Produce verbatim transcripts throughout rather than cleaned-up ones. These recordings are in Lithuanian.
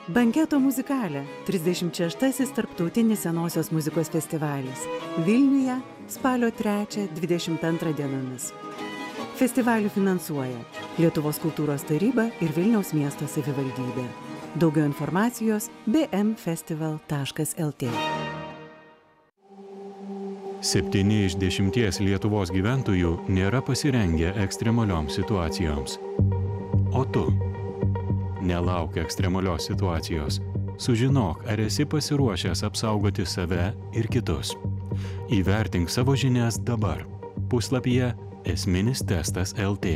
Banketo muzikale trisdešimt šeštasis tarptautinis senosios muzikos festivalis Vilniuje spalio trečią dvidešimt antrą dienomis. Festivalį finansuoja Lietuvos kultūros taryba ir Vilniaus miesto savivaldybė. Daugiau informacijos b m festival taškas l t. Septyni iš dešimties Lietuvos gyventojų nėra pasirengę ekstremalioms situacijoms. O tu? Nelauk ekstremalios situacijos. Sužinok, ar esi pasiruošęs apsaugoti save ir kitus. Įvertink savo žinias dabar. Puslapyje esminis testas l t.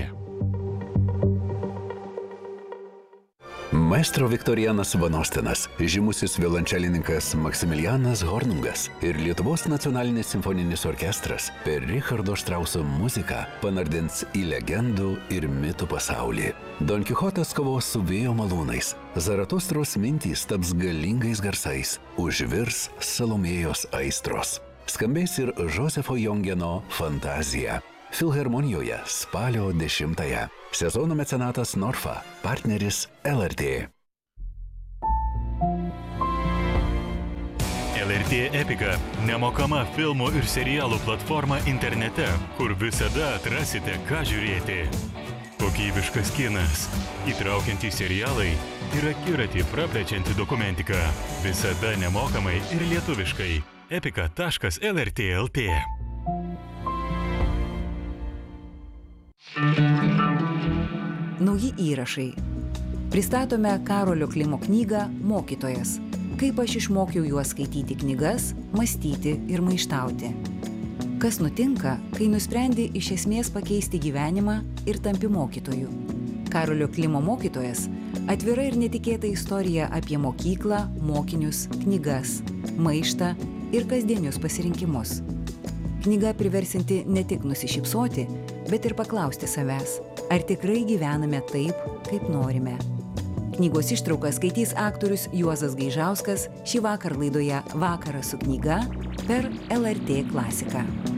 Maestro Viktorijanas Vanostinas, žymusis violončelininkas Maksimilianas Hornungas ir Lietuvos nacionalinis simfoninis orkestras per Richardo Štrauso muziką panardins į legendų ir mitų pasaulį. Don Kichotas kovos su vėjo malūnais, Zaratustros mintys taps galingais garsais, užvirs Salomėjos aistros. Skambės ir Josefo Jongeno Fantazija. Filharmonijoje spalio dešimtąją. Sezono mecenatas Norfa, partneris L R T. L R T Epika – nemokama filmų ir serialų platforma internete, kur visada atrasite, ką žiūrėti. Kokybiškas kinas, įtraukiantys serialai ir akiratį praplečianti dokumentika. Visada nemokamai ir lietuviškai. epika taškas l r t taškas l t. Nauji įrašai. Pristatome Karolio Klimo knygą Mokytojas. Kaip aš išmokiau juos skaityti knygas, mąstyti ir maištauti. Kas nutinka, kai nusprendi iš esmės pakeisti gyvenimą ir tampi mokytoju. Karolio Klimo Mokytojas – atvira ir netikėta istorija apie mokyklą, mokinius, knygas, maištą ir kasdienius pasirinkimus. Knyga priversinti ne tik nusišypsoti, bet ir paklausti savęs, ar tikrai gyvename taip, kaip norime. Knygos ištrauką skaitys aktorius Juozas Gaižauskas šį vakar laidoje Vakaras su knyga per L R T klasiką.